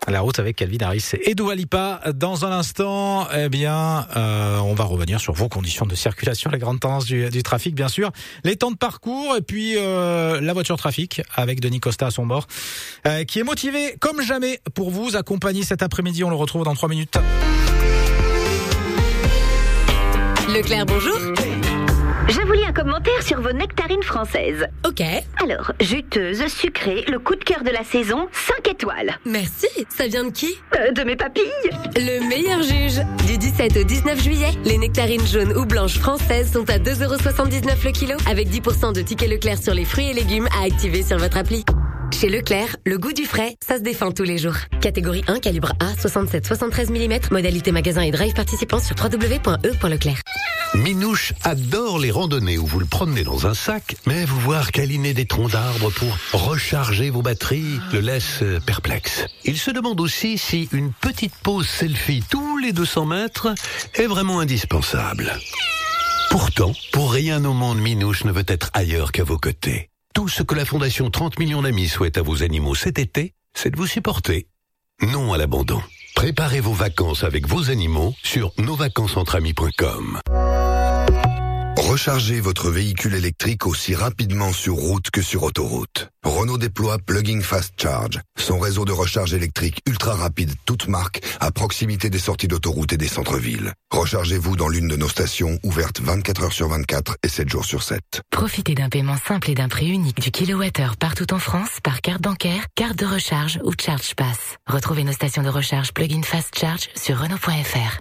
La route avec Calvin Harris et Dua Lipa. Dans un instant, on va revenir sur vos conditions de circulation, les grandes tendances du trafic, bien sûr, les temps de parcours et puis la voiture trafic avec Denis Costa à son bord, qui est motivé comme jamais pour vous accompagner cet après-midi. On le retrouve dans 3 minutes. Leclerc, bonjour. Je vous lis un commentaire sur vos nectarines françaises. Ok. Alors, juteuse, sucrée, le coup de cœur de la saison, 5 étoiles. Merci. Ça vient de qui ? De mes papilles. Le meilleur juge. Du 17 au 19 juillet, les nectarines jaunes ou blanches françaises sont à 2,79€ le kilo, avec 10% de tickets Leclerc sur les fruits et légumes à activer sur votre appli. Chez Leclerc, le goût du frais, ça se défend tous les jours. Catégorie 1, calibre A, 67-73 mm, modalité magasin et drive participant sur www.e.leclerc. Minouche adore les randonnées où vous le promenez dans un sac, mais vous voir câliner des troncs d'arbres pour recharger vos batteries le laisse perplexe. Il se demande aussi si une petite pause selfie tous les 200 mètres est vraiment indispensable. Pourtant, pour rien au monde, Minouche ne veut être ailleurs qu'à vos côtés. Tout ce que la Fondation 30 millions d'amis souhaite à vos animaux cet été, c'est de vous supporter. Non à l'abandon. Préparez vos vacances avec vos animaux sur nosvacancesentramis.com. Rechargez votre véhicule électrique aussi rapidement sur route que sur autoroute. Renault déploie Plug-in Fast Charge, son réseau de recharge électrique ultra rapide toute marque à proximité des sorties d'autoroute et des centres-villes. Rechargez-vous dans l'une de nos stations ouvertes 24 heures sur 24 et 7 jours sur 7. Profitez d'un paiement simple et d'un prix unique du kilowattheure partout en France par carte bancaire, carte de recharge ou Charge Pass. Retrouvez nos stations de recharge Plug-in Fast Charge sur Renault.fr.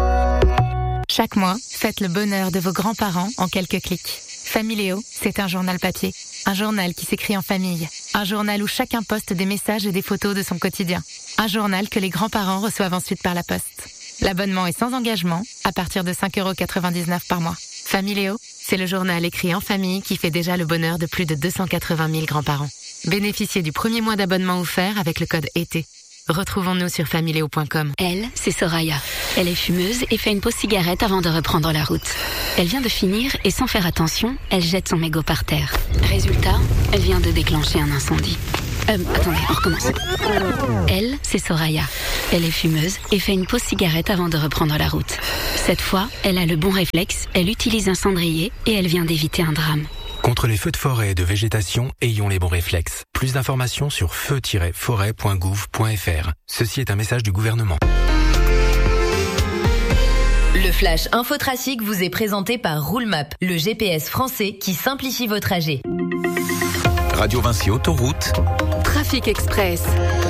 Chaque mois, faites le bonheur de vos grands-parents en quelques clics. Familéo, c'est un journal papier. Un journal qui s'écrit en famille. Un journal où chacun poste des messages et des photos de son quotidien. Un journal que les grands-parents reçoivent ensuite par la poste. L'abonnement est sans engagement, à partir de 5,99€ par mois. Familéo, c'est le journal écrit en famille qui fait déjà le bonheur de plus de 280 000 grands-parents. Bénéficiez du premier mois d'abonnement offert avec le code ET. Retrouvons-nous sur familéo.com. Elle, c'est Soraya. Elle est fumeuse et fait une pause cigarette avant de reprendre la route. Elle vient de finir et sans faire attention, elle jette son mégot par terre. Résultat, elle vient de déclencher un incendie. Attendez, on recommence. Elle, c'est Soraya. Elle est fumeuse et fait une pause cigarette avant de reprendre la route. Cette fois, elle a le bon réflexe, elle utilise un cendrier et elle vient d'éviter un drame. Contre les feux de forêt et de végétation, ayons les bons réflexes. Plus d'informations sur feu-forêt.gouv.fr. Ceci est un message du gouvernement. Le Flash Infotrafic vous est présenté par Roulemap, le GPS français qui simplifie vos trajets. Radio Vinci Autoroute. Trafic Express.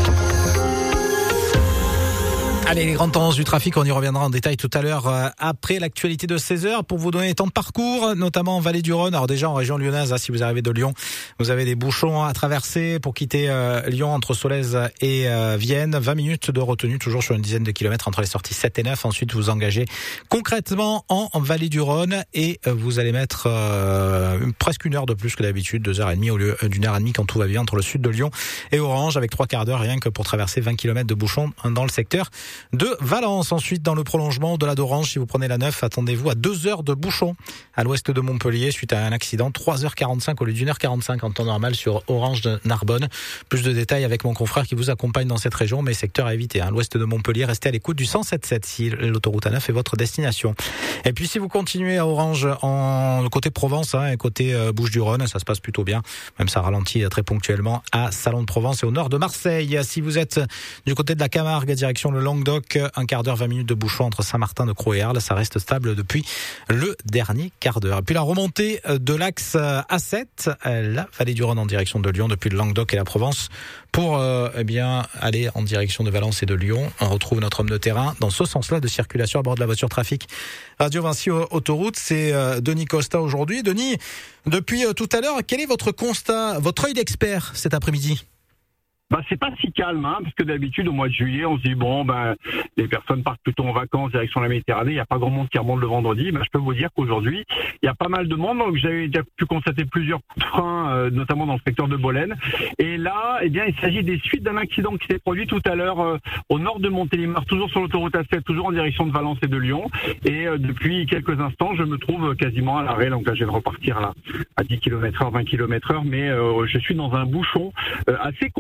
Allez, les grandes tendances du trafic, on y reviendra en détail tout à l'heure après l'actualité de 16h pour vous donner les temps de parcours, notamment en Vallée du Rhône. Alors déjà en région lyonnaise, si vous arrivez de Lyon, vous avez des bouchons à traverser pour quitter Lyon entre Solèze et Vienne. 20 minutes de retenue, toujours sur une dizaine de kilomètres entre les sorties 7 et 9. Ensuite, vous engagez concrètement en Vallée du Rhône et vous allez mettre presque une heure de plus que d'habitude, 2h30 au lieu d'une heure et demie quand tout va bien entre le sud de Lyon et Orange, avec 3 quarts d'heure rien que pour traverser 20 kilomètres de bouchons dans le secteur de Valence. Ensuite, dans le prolongement de la d'Orange, si vous prenez la 9, attendez-vous à 2 heures de bouchon à l'ouest de Montpellier suite à un accident. 3h45 au lieu d'1h45 en temps normal sur Orange de Narbonne. Plus de détails avec mon confrère qui vous accompagne dans cette région, mais secteur à éviter. L'ouest de Montpellier, restez à l'écoute du 107.7 si l'autoroute A9 est votre destination. Et puis si vous continuez à Orange en côté Provence et côté Bouches-du-Rhône, ça se passe plutôt bien. Même ça ralentit très ponctuellement à Salon de Provence et au nord de Marseille. Si vous êtes du côté de la Camargue, direction le Languedoc, un quart d'heure, 20 minutes de bouchon entre Saint-Martin de Crau et Arles, ça reste stable depuis le dernier quart d'heure. Et puis la remontée de l'axe A7, la Vallée du Rhône en direction de Lyon depuis le Languedoc et la Provence pour aller en direction de Valence et de Lyon. On retrouve notre homme de terrain dans ce sens-là de circulation à bord de la voiture trafic. Radio Vinci Autoroute, c'est Denis Costa aujourd'hui. Denis, depuis tout à l'heure, quel est votre constat, votre œil d'expert cet après-midi ? C'est pas si calme, parce que d'habitude, au mois de juillet, on se dit, les personnes partent plutôt en vacances, direction la Méditerranée, il n'y a pas grand monde qui remonte le vendredi. Je peux vous dire qu'aujourd'hui, il y a pas mal de monde, donc j'avais déjà pu constater plusieurs coups de frein, notamment dans le secteur de Bolène. Et là, il s'agit des suites d'un accident qui s'est produit tout à l'heure au nord de Montélimar, toujours sur l'autoroute A7, toujours en direction de Valence et de Lyon. Et depuis quelques instants, je me trouve quasiment à l'arrêt, donc là, je viens de repartir là, à 10 km/h, 20 km/h, mais je suis dans un bouchon assez compact,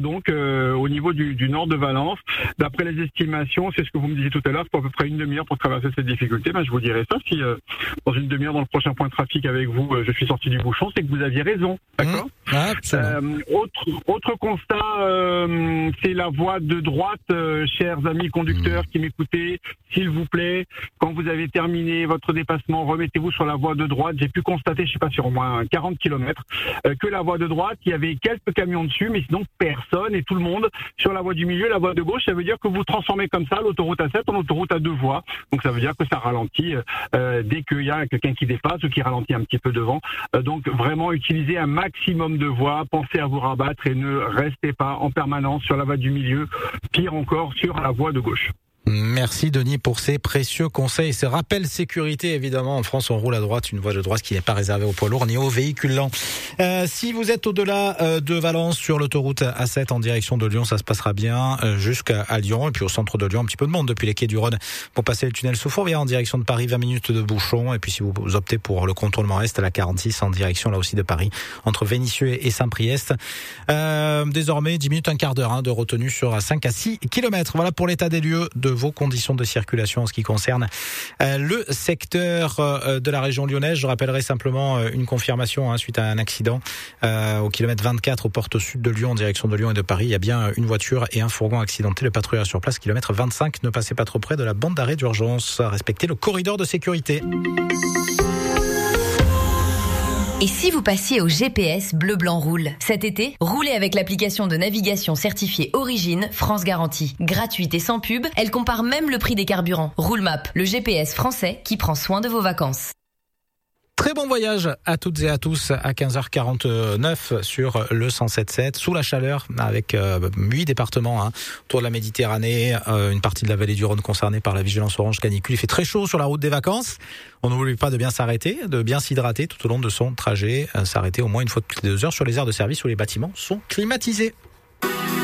donc au niveau du nord de Valence. D'après les estimations, c'est ce que vous me disiez tout à l'heure, c'est à peu près une demi-heure pour traverser cette difficulté. Je vous dirais ça, si dans une demi-heure, dans le prochain point de trafic avec vous, je suis sorti du bouchon, c'est que vous aviez raison, d'accord ? Autre constat, c'est la voie de droite, chers amis conducteurs qui m'écoutez, s'il vous plaît, quand vous avez terminé votre dépassement, remettez-vous sur la voie de droite. J'ai pu constater, je sais pas, sur au moins 40 km, que la voie de droite, il y avait quelques camions dessus, mais sinon personne et tout le monde sur la voie du milieu, la voie de gauche. Ça veut dire que vous transformez comme ça l'autoroute A7 en autoroute à 2 voies. Donc ça veut dire que ça ralentit dès qu'il y a quelqu'un qui dépasse ou qui ralentit un petit peu devant. Donc vraiment utilisez un maximum de voies, pensez à vous rabattre et ne restez pas en permanence sur la voie du milieu, pire encore sur la voie de gauche. Merci Denis pour ces précieux conseils, ces rappels sécurité. Évidemment, en France, on roule à droite, une voie de droite qui n'est pas réservée aux poids lourds ni aux véhicules lents. Si vous êtes au-delà de Valence sur l'autoroute A7 en direction de Lyon, ça se passera bien jusqu'à Lyon. Et puis au centre de Lyon, un petit peu de monde depuis les quais du Rhône pour passer le tunnel sous Fourvière en direction de Paris, 20 minutes de bouchon. Et puis si vous optez pour le contournement est, la 46 en direction là aussi de Paris, entre Vénissieux et Saint-Priest. Désormais, 10 minutes, un quart d'heure de retenue sur 5 à 6 km. Voilà pour l'état des lieux de vos conditions de circulation en ce qui concerne le secteur de la région lyonnaise. Je rappellerai simplement une confirmation suite à un accident au kilomètre 24 aux portes sud de Lyon en direction de Lyon et de Paris. Il y a bien une voiture et un fourgon accidenté. Le patrouilleur sur place, kilomètre 25. Ne passez pas trop près de la bande d'arrêt d'urgence. Respectez le corridor de sécurité. Et si vous passiez au GPS Bleu Blanc Roule ? Cet été, roulez avec l'application de navigation certifiée Origine France Garantie. Gratuite et sans pub, elle compare même le prix des carburants. Roulemap, le GPS français qui prend soin de vos vacances. Très bon voyage à toutes et à tous à 15h49 sur le 107.7 sous la chaleur avec 8 départements autour de la Méditerranée, une partie de la vallée du Rhône concernée par la vigilance orange canicule. Il fait très chaud sur la route des vacances. On n'oublie pas de bien s'arrêter, de bien s'hydrater tout au long de son trajet, s'arrêter au moins une fois toutes les 2 heures sur les aires de service où les bâtiments sont climatisés.